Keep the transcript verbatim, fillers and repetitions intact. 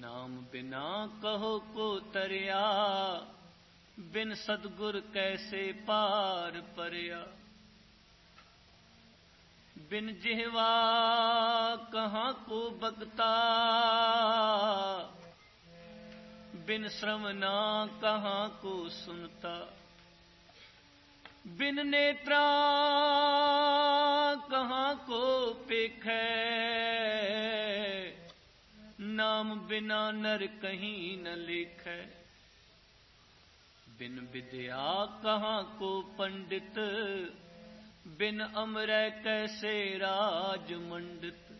नाम बिना कहो को तरिया, बिन सद्गुर कैसे पार परया। बिन जिह्वा कहाँ को बकता, बिन श्रवना कहाँ को सुनता। बिन नेत्रा कहाँ को पेखै, नाम बिना नर कहीं न लिखै। बिन विद्या कहाँ को पंडित, बिन अमरै कैसे राज मंडित।